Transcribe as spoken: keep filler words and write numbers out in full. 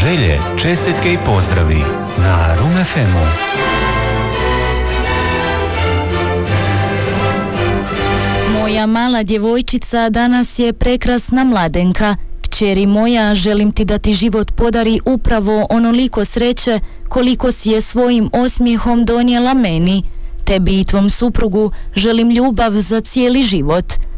Želje, čestitke i pozdravi na Room ef emu. Moja mala djevojčica danas je prekrasna mladenka. Kćeri moja, želim ti da ti život podari upravo onoliko sreće koliko si je svojim osmijehom donijela meni. Tebi i tvom suprugu želim ljubav za cijeli život.